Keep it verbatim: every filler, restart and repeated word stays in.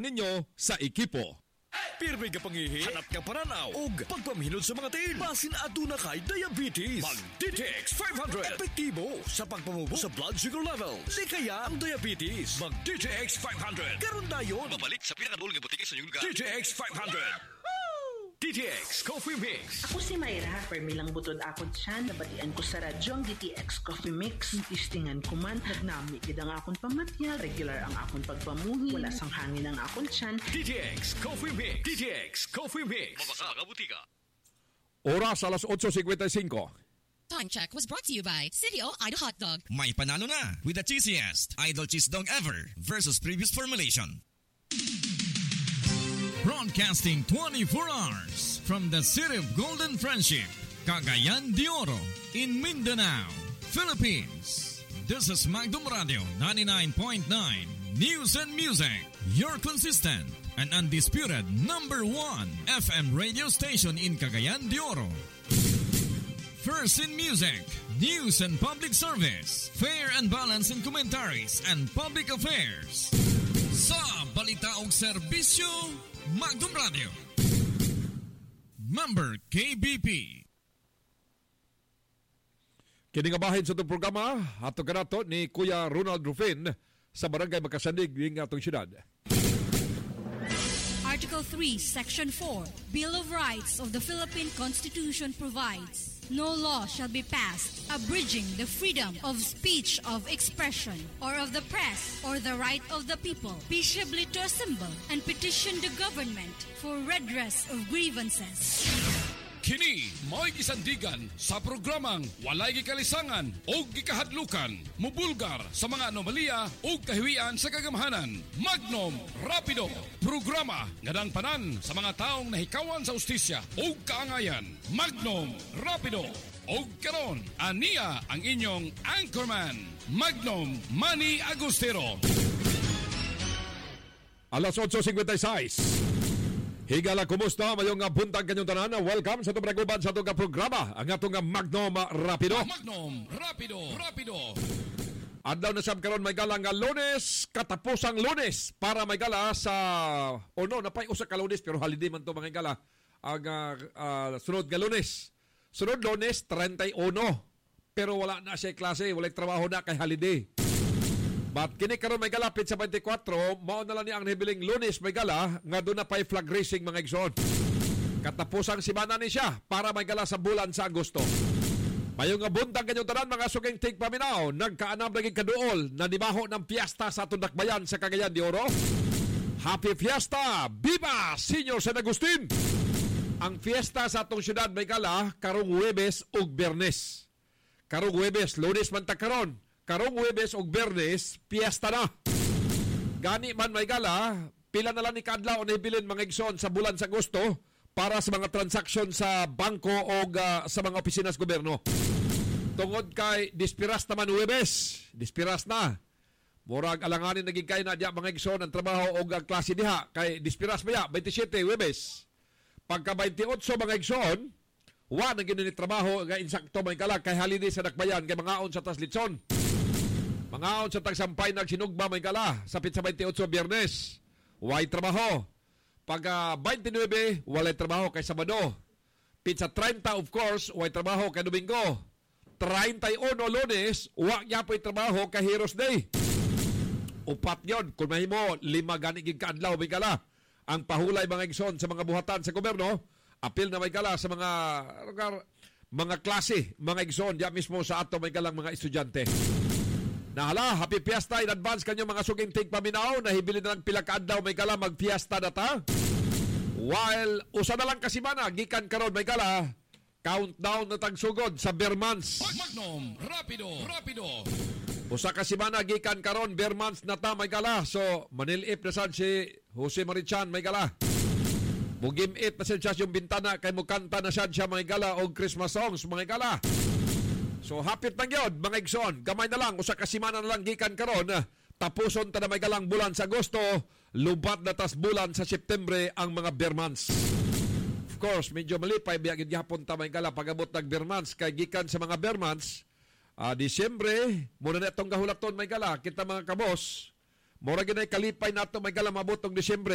ninyo sa ekipo. Pirmi ka pangihi, hanap ka paranaw, ug pagpamhinod sa mga tiil. Basin aduna kay diabetes. Mag-D T X five hundred. Epektibo sa pagpamubo sa blood sugar levels. Di kaya ang diabetes. Mag-D T X five hundred. Karon dayon. Babalik sa pinakadul nga butiki sa inyong lugar. D T X five hundred. D T X Coffee Mix. Ako si Mayra, permilang butod akod siya. Nabatian ko sa radyo ang D T X Coffee Mix. Tistingan ko man, nagnami gid ang akon pamatyal. Regular ang akon pagpamuhi. Wala sang hangin ang akon tiyan. D T X Coffee Mix. D T X Coffee Mix. Mabasa mga butika. Oras alas eight fifty-five. Time check was brought to you by City O Idol Hot Dog. May panalo na with the cheesiest Idol Cheese Dog ever versus previous formulation. Broadcasting twenty-four hours from the City of Golden Friendship, Cagayan de Oro, in Mindanao, Philippines. This is Magdum Radio ninety-nine point nine News and Music, your consistent and undisputed number one F M radio station in Cagayan de Oro. First in music, news and public service, fair and balanced in commentaries and public affairs. Sa balita og serbisyo, Magdum Radio. Member K B P. Kini nga bahin sa itong programa, ato kanato ni Kuya Ronald Rufin sa Barangay Makasandig ng atong syudad. Article three, Section four, Bill of Rights of the Philippine Constitution provides, no law shall be passed abridging the freedom of speech, of expression, or of the press, or the right of the people peaceably to assemble and petition the government for redress of grievances. Kini mo'y gisandigan sa programang walay gikalisangan o gikahadlukan, mubulgar sa mga anomalya o kahiwian sa kagamahanan. Magnum Rapido, programa nga panan sa mga taong nahikawan sa ustisya o kaangayan. Magnum Rapido. O karon, aniya ang inyong anchorman, Magnum Manny Agustero. Alas eight fifty-six. Higala, kumusta? Mayong nga buntag kanyong tanan. Welcome sa itong panaguban sa itong programa. Ang atong nga Magnum Rapido. Magnum Rapido. Rapido. Adlaw na sab karon may gala nga Lunes, katapusang Lunes para may gala sa o no, napay usa ka Lunes pero holiday man to mga gala. Ang uh, uh, sunod nga Lunes. Sunod Lunes thirty-one. Pero wala na siya klase, wala trabaho na kay holiday. But kini karon may galapit sa twenty-four, mao na lang ni ang nahibiling Lunes may gala nga doon na pa'y flag racing mga igsoon. Katapusang simana ni siya para may gala sa bulan sa Agosto. Mayong nga buntag kanyong tanan mga suging tigpaminaw, nagkaanam naging kaduol na nibaho ng piyesta sa atong dakbayan sa Cagayan de Oro. Happy Fiesta! Viva Senior San Agustin! Ang fiesta sa atong syudad may gala karong Huwebes ug Biyernes. Karong Huwebes, Lunes man ta karon. Karong Huwebes ug Biyernes, piyesta na. Gani man may gala, pila na lang ni kadlaw na hibilin mga igsoon sa bulan sa Agosto para sa mga transaksyon sa bangko o uh, sa mga opisina sa gobyerno. Tungod kay dispiras naman Huwebes, dispiras na. Murag alanganin naging kay na diya mga igsoon ang trabaho o uh, klase diha kay dispiras ba ya, twenty-seven Huwebes. Pagka twenty-eight mga igsoon, wa na gini trabaho nga insakto may gala kay holiday sa dakbayan kay mga on sa taslitson. Mga on sa tagsampay nagsinugba may gala sa pitsa twenty-eight Biyernes. Way trabaho. Pag uh, twenty-nine, walay trabaho kay Sabado. Pitsa thirty of course, way trabaho kay Domingo. thirty-one Lunes, wa niya po'y trabaho kay Heroes Day. Upat yun. Kung mahimo, lima ganigig kaadlaw may gala. Ang pahulay mga igsoon sa mga buhatan sa gobyerno, apil na may gala sa mga mga klase, mga igsoon, diya mismo sa ato may galang mga estudyante. Nahala, happy fiesta in advance kanyo mga suging tigpaminaw. Nahibili na lang pila kaadlaw may gala mag-fiesta na ta. While usa na lang kasimana, gikan karon may gala, countdown na tagsugod sa Bermans. Magnum Rapido. Rapido. Usa kasimana, gikan karon Bermans na ta may gala. So, manilip na sad si Jose Marichan may gala. Mugim-it na siya yung bintana kay mukanta na siya siya may gala o Christmas songs may gala. So hapit lang yun, mga igsoon. Gamay na lang, usa kasimana na lang gikan karon. Tapuson ta na may galang bulan sa Agosto, lubat na tas bulan sa Septembre ang mga Bermans. Of course, medyo malipay biyagid gihapon ta may gala pag-abot ng Bermans kay gikan sa mga Bermans. Uh, Disyembre, muna na itong gahulaton may gala, kita mga kabos. Mura ginay kalipay nato may gala mabot ng Disyembre